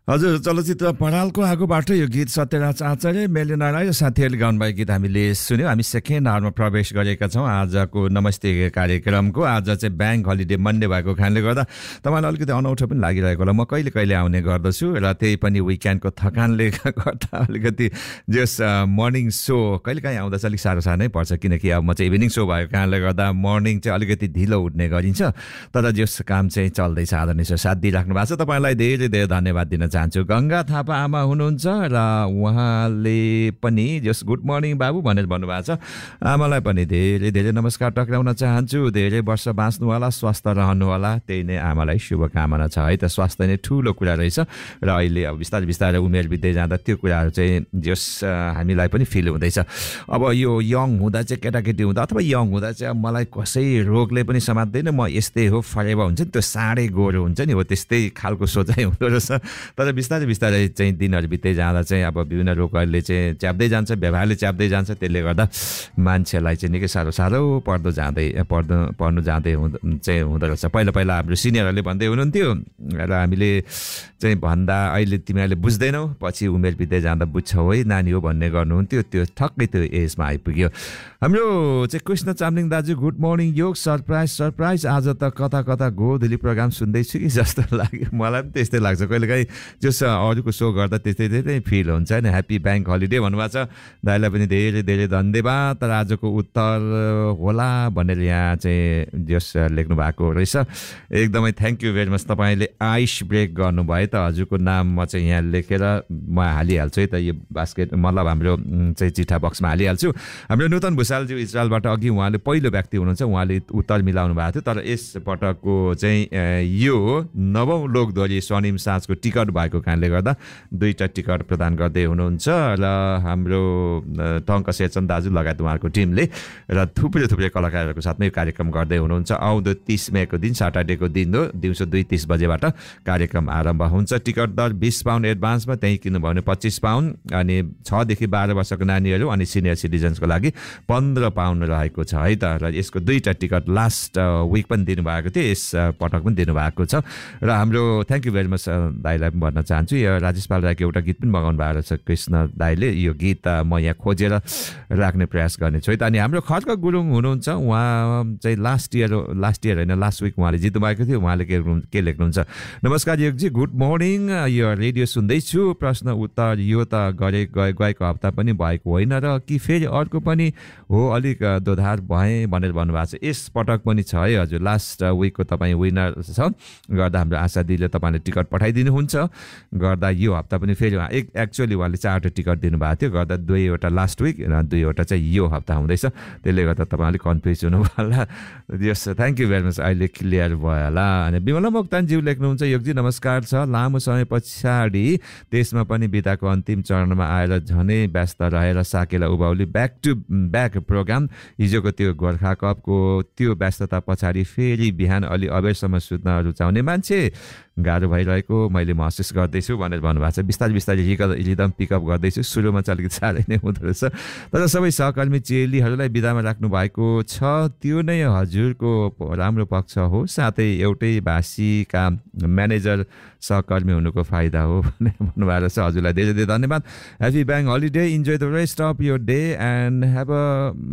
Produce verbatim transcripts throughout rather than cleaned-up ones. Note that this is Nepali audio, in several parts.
हजुर चलचित्र परालको आगोबाट यो गीत सत्यराज आचार्य मेलिना राई र साथीहरूले गाउनुभएको गीत हामीले सुन्यौँ। हामी सेकेन्ड आवरमा प्रवेश गरेका छौँ आजको नमस्ते कार्यक्रमको। आज चाहिँ ब्याङ्क हलिडे मन्डे भएको कारणले गर्दा तपाईँलाई अलिकति अनौठो पनि लागिरहेको होला। म कहिले कहिले आउने गर्दछु र त्यही पनि विकेन्डको थकानले गर्दा अलिकति जस मर्निङ सो कहिले काहीँ आउँदा चाहिँ अलिक साह्रो साह्रो नै पर्छ, किनकि अब म चाहिँ इभिनिङ सो भएको कारणले गर्दा मर्निङ चाहिँ अलिकति ढिलो उठ्ने गरिन्छ। तर जस काम चाहिँ चल्दैछ, आदरणीय साथ दिइराख्नु भएको छ, तपाईँलाई धेरै धेरै धन्यवाद दिन चाहन्छु। गङ्गा थापा आमा हुनुहुन्छ र उहाँले पनि जस गुड मर्निङ बाबु भनेर भन्नुभएको छ। आमालाई पनि धेरै धेरै नमस्कार टक्राउन चाहन्छु। धेरै वर्ष बाँच्नु होला, स्वस्थ रहनु होला, त्यही नै आमालाई शुभकामना छ है त। स्वास्थ्य नै ठुलो कुरा रहेछ र अहिले अब बिस्तारै बिस्तारै उमेर बित्दै जाँदा त्यो कुराहरू चाहिँ जस हामीलाई पनि फिल हुँदैछ। अब यो यङ हुँदा चाहिँ केटाकेटी हुँदा अथवा यङ हुँदा चाहिँ अब मलाई कसै रोगले पनि समात्दैन, म यस्तै हो फरेवा हुन्छ नि, त्यो साँडे गोरो हुन्छ नि, हो त्यस्तै खालको सोचाइ हुँदो रहेछ। तर बिस्तारै बिस्तारै चाहिँ दिनहरू बित्दै जाँदा चाहिँ अब विभिन्न रोगहरूले चाहिँ च्याप्दै जान्छ, व्यवहारले च्याप्दै जान्छ, त्यसले गर्दा मान्छेलाई चाहिँ निकै साह्रो साह्रो पर्दो जाँदै पर्दो पर्नु जाँदै हुँदो चाहिँ हुँदो रहेछ। पहिला पहिला हाम्रो सिनियरहरूले भन्दै हुनुहुन्थ्यो र हामीले चाहिँ भन्दा अहिले तिमीहरूले बुझ्दैनौ, पछि उमेर बित्दै जाँदा बुझ्छौ है नानी हो भन्ने गर्नुहुन्थ्यो। त्यो ठक्कै त्यो एजमा आइपुग्यो। हाम्रो चाहिँ कृष्ण चामलिङ दाजु गुड मर्निङ योग सरप्राइज सरप्राइज आज त कता कता गोधुली प्रोग्राम सुन्दैछु कि जस्तो लाग्यो। मलाई पनि त्यस्तै लाग्छ कहिलेकाहीँ, जस अरूको सो गर्दा त्यस्तै त्यस्तै फिल हुन्छ नि। ह्याप्पी ब्याङ्क हलिडे भन्नुभएको छ, दाइलाई पनि धेरै धेरै धन्यवाद। तर आजको उत्तर होला भनेर यहाँ चाहिँ जस लेख्नु भएको रहेछ, एकदमै थ्याङ्क यू भेरी मच। तपाईँले आइस ब्रेक गर्नुभयो त, हजुरको नाम म चाहिँ यहाँ लेखेर म हालिहाल्छु है त, यो बास्केट मतलब हाम्रो चाहिँ चिठा बक्समा हालिहाल्छु। हाम्रो नूतन भुषालज्यू इजरायलबाट अघि उहाँले पहिलो व्यक्ति हुनुहुन्छ, उहाँले उत्तर मिलाउनु भएको थियो। तर यस पटकको चाहिँ यो नवौँ लोकध्वरी स्वर्णिम साँझको टिकट भएको कारणले गर्दा दुईवटा टिकट प्रदान गर्दै हुनुहुन्छ र हाम्रो टङ्क शेरचन दाजु लगायत उहाँहरूको टिमले र थुप्रै थुप्रै कलाकारहरूको साथमा यो कार्यक्रम गर्दै हुनुहुन्छ। आउँदो तिस मेको दिन सटरडेको दिन हो, दिउँसो दुई तिस बजेबाट कार्यक्रम आरम्भ हुन्छ। टिकट दर बिस पाउन्ड एडभान्समा, त्यहीँ किन्नुभयो भने पच्चिस पाउन्ड, अनि छदेखि बाह्र वर्षको नानीहरू अनि सिनियर सिटिजन्सको लागि पन्ध्र पाउन्ड रहेको छ है त। र यसको दुईवटा टिकट लास्ट विक पनि दिनुभएको थियो, यस पटक पनि दिनुभएको छ। र हाम्रो थ्याङ्क यू भेरी मच दाइलाई पनि भन्न चाहन्छु। यो राजेश पाल राईको एउटा गीत पनि मगाउनु भएको छ कृष्ण दाइले, यो गीत म यहाँ खोजेर राख्ने प्रयास गर्नेछु है त। अनि हाम्रो खड्क गुरुङ हुनुहुन्छ, उहाँ चाहिँ लास्ट इयर लास्ट इयर होइन लास्ट विक उहाँले जित्नु भएको थियो। उहाँले के के लेख्नुहुन्छ, नमस्कार योगजी गुड मर्निङ, यो रेडियो सुन्दैछु, प्रश्न उत्तर यो त गरे गए गएको हप्ता पनि भएको होइन र कि फेरि अर्को पनि हो, अलिक दोधार भएँ भनेर भन्नुभएको छ। यस पटक पनि छ है हजुर, लास्ट विकको तपाईँ विनर छ गर्दा हाम्रो आशा दिदीले तपाईँले टिकट पठाइदिनुहुन्छ गर्दा यो हप्ता पनि फेरि एक एक्चुअली उहाँले चारवटा टिकट दिनुभएको थियो गर्दा दुईवटा लास्ट विक र दुईवटा चाहिँ यो हप्ता हुँदैछ, त्यसले गर्दा तपाईँ अलिक कन्फ्युज हुनु होला। यस थ्याङ्क यू भेरी मच, अहिले क्लियर भयो होला। अनि विमला मोक्तानज्यू लेख्नुहुन्छ, योगजी नमस्कार छ, लामो समय पछाडि त्यसमा पनि बिदाको अन्तिम चरणमा आएर झनै व्यस्त रहेर साकेला Ubhauli back to back programme, हिजोको त्यो गोर्खा कपको त्यो व्यस्तता पछाडि फेरि बिहान अलि अबेरसम्म सुत्न रुचाउने मान्छे गाह्रो भइरहेको मैले महसुस गर्दैछु भनेर भन्नुभएको छ। बिस्तारै बिस्तारै रिदम पिकअप गर्दैछु, सुरुमा चाहिँ अलिकति साह्रै नै हुँदो रहेछ। तर सबै सहकर्मी चेलीहरूलाई बिदामा राख्नु भएको छ, त्यो नै हजुरको राम्रो पक्ष हो, साथै एउटै भाषीका म्यानेजर सहकर्मी हुनुको फाइदा हो भनेर भन्नुभएको रहेछ। हजुरलाई धेरै धेरै धन्यवाद। Happy bank holiday, enjoy the rest of your day and have a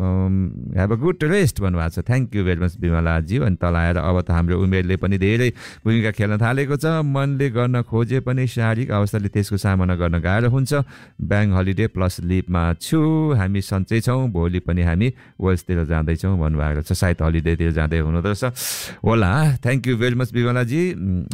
have a good rest भन्नुभएको छ। Thank you very much विमलाजी। अनि तल आएर अब त हाम्रो उमेरले पनि धेरै भूमिका खेल्न थालेको छ, मनले गर्न खोजे पनि शारीरिक अवस्थाले त्यसको सामना गर्न गाह्रो हुन्छ। ब्याङ्क हलिडे प्लस लिभमा छु, हामी सन्चै छौँ, भोलि पनि हामी वेल्सतिर जाँदैछौँ भन्नुभएको छ, सायद हलिडेतिर जाँदै हुनुहुँदो रहेछ होला। थ्याङ्क यू भेरी मच विमलाजी,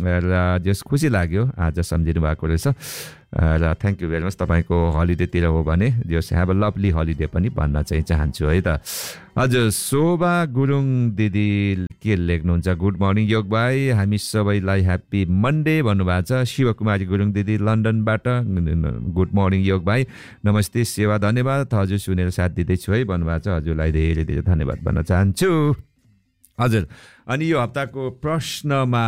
र जस खुसी लाग्यो आज सम्झिनु भएको रहेछ र थ्याङ्क यू भेरी मच। तपाईँको हलिडेतिर हो भने जस ह्याभ अ लभली हलिडे पनि भन्न चाहिँ चाहन्छु है त। हजुर शोभा गुरुङ दिदी के लेख्नुहुन्छ, गुड मर्निङ योग भाइ, हामी सबैलाई ह्याप्पी मन्डे भन्नुभएको छ। शिवकुमारी गुरुङ दिदी लन्डनबाट गुड मर्निङ योग भाइ, नमस्ते सेवा धन्यवाद, हजुर सुनेर साथ दिँदैछु है भन्नुभएको छ। हजुरलाई धेरै धेरै धन्यवाद भन्न चाहन्छु। हजुर अनि यो हप्ताको प्रश्नमा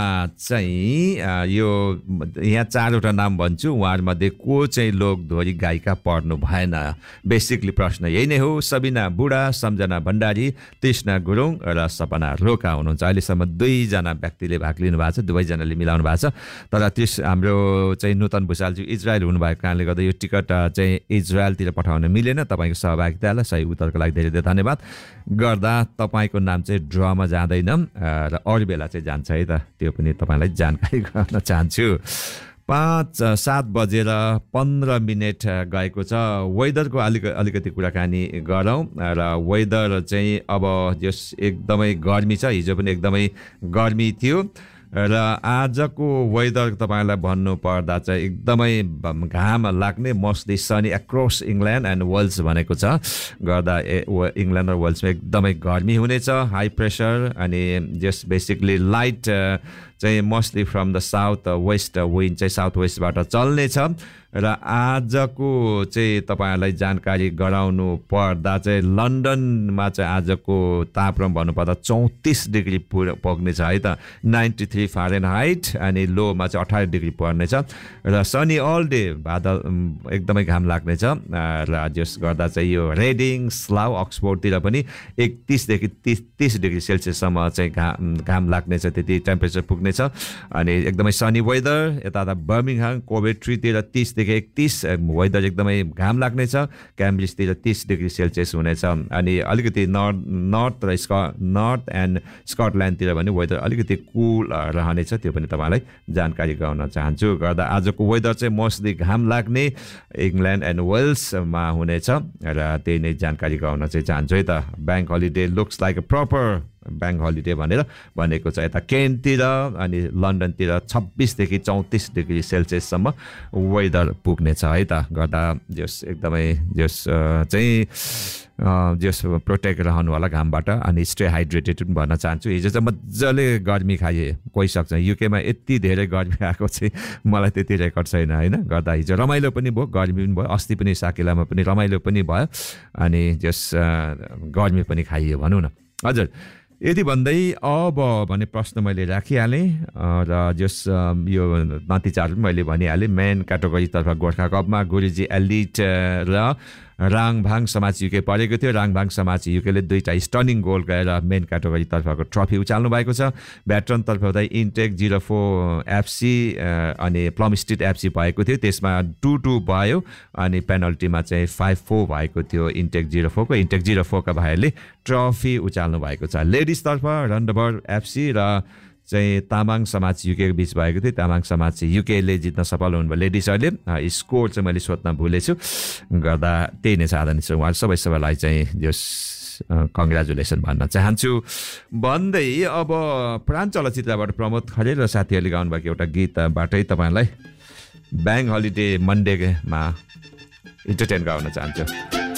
चाहिँ यो यहाँ चारवटा नाम भन्छु, उहाँहरूमध्ये को चाहिँ लोकधोरी गायिका पढ्नु भएन। बेसिकली प्रश्न यही नै हो। सबिना बुढा, सम्झना भण्डारी, तृष्णा गुरुङ र सपना रोका हुनुहुन्छ। अहिलेसम्म दुईजना व्यक्तिले भाग लिनु भएको छ, दुवैजनाले मिलाउनु भएको छ। तर त्यस हाम्रो चाहिँ नूतन भुषालजी इजरायल हुनुभएको कारणले गर्दा यो टिकट चाहिँ इजरायलतिर पठाउन मिलेन। तपाईँको सहभागितालाई सही उत्तरको लागि धेरै धेरै धन्यवाद गर्दा तपाईँको नाम चाहिँ ड्रमा जाँदैन र अरू बेला चाहिँ जान्छ है त, त्यो पनि तपाईँलाई जानकारी गराउन चाहन्छु। पाँच सात बजेर पन्ध्र मिनट गएको छ। वेदरको अलिक अलिकति कुराकानी गरौँ र वेदर चाहिँ अब जस एकदमै गर्मी छ, हिजो पनि एकदमै गर्मी थियो र आजको वेदर तपाईँलाई भन्नु पर्दा चाहिँ एकदमै घाम लाग्ने, mostly Sunny across England and Wales भनेको छ, गर्दा इङ्ल्यान्ड र वेल्समा एकदमै गर्मी हुनेछ। हाई प्रेसर अनि जस्ट बेसिकली लाइट चाहिँ mostly from the south west wind चाहिँ साउथ वेस्टबाट चल्नेछ र आजको चाहिँ तपाईँहरूलाई जानकारी गराउनु पर्दा चाहिँ लन्डनमा चाहिँ आजको तापक्रम भन्नुपर्दा चौतिस डिग्री पुग्नेछ है त, नाइन्टी थ्री फारेनहाइट अनि लोमा चाहिँ अठार डिग्री पर्नेछ र सनी अल डे, बादल एकदमै घाम लाग्नेछ र जस गर्दा चाहिँ यो रेडिङ स्लाउ अक्सफोर्डतिर पनि एकतिसदेखि तिस तिस डिग्री सेल्सियससम्म चाहिँ घाम घाम लाग्नेछ, त्यति टेम्परेचर पुग्नेछ। अनि एकदमै सनी वेदर यता बर्मिङहाम कोभेट्रीतिर तिस देखि एकतिस वेदर एकदमै घाम लाग्नेछ, क्याम्ब्रिजतिर तिस डिग्री सेल्सियस हुनेछ। अनि अलिकति नर्थ नर्थ र स्क नर्थ एन्ड स्कटल्यान्डतिर पनि वेदर अलिकति कुल रहनेछ, त्यो पनि तपाईँलाई जानकारी गराउन चाहन्छु। गर्दा आजको वेदर चाहिँ मोस्टली घाम लाग्ने इङ्ल्यान्ड एन्ड वेल्समा हुनेछ र त्यही नै जानकारी गराउन चाहिँ चाहन्छु है त। Bank holiday looks like a proper bank holiday भनेर भनेको छ। यता केन्टतिर अनि लन्डनतिर छब्बिसदेखि चौतिस डिग्री सेल्सियससम्म वेदर पुग्नेछ है त। गर्दा जस एकदमै जस चाहिँ जस प्रोटेक्ट रहनु होला घामबाट अनि स्टे हाइड्रेटेड पनि भन्न चाहन्छु। हिजो चाहिँ मजाले गर्मी खाए कोही सक्छ, युकेमा यति धेरै गर्मी आएको चाहिँ मलाई त्यति रेकर्ड छैन होइन। गर्दा हिजो रमाइलो पनि भयो, गर्मी पनि भयो, अस्ति पनि साकेलामा पनि रमाइलो पनि भयो अनि जस गर्मी पनि खाइयो भनौँ न। हजुर, यदि भन्दै अब भने प्रश्न मैले राखिहालेँ र जस यो नतिजा पनि मैले भनिहालेँ। मेन क्याटेगोरीतर्फ गोर्खा कपमा गुरुजी एलिट र राङभाङ समाज युके परेको थियो। राङभाङ समाज युकेले दुईवटा स्टनिङ गोल गएर मेन क्याटेगोरीतर्फको ट्रफी उचाल्नु भएको छ। भेटरनतर्फ चाहिँ इन्टेक जिरो फोर एफसी अनि प्लम स्ट्रिट एफसी भएको थियो, त्यसमा टू टू भयो अनि पेनल्टीमा चाहिँ फाइभ फोर भएको थियो इन्टेक जिरो फोरको। इन्टेक जिरो फोरका भाइहरूले ट्रफी उचाल्नु भएको छ। लेडिजतर्फ रन्डबर एफसी र चाहिँ तामाङ समाज युकेको बिच भएको थियो। तामाङ समाज युकेले जित्न सफल हुनुभयो लेडिजहरूले। स्कोर चाहिँ मैले सोध्न भुलेछु, गर्दा त्यही नै छ। आदरणीय छ उहाँहरू सबै सबैलाई चाहिँ जस कङ्ग्रेचुलेसन भन्न चाहन्छु भन्दै अब प्राण चलचित्रबाट प्रमोद खरेल र साथीहरूले गाउनुभएको एउटा गीतबाटै तपाईँलाई ब्याङ्क हलिडे मन्डेमा इन्टरटेन गराउन चाहन्छु।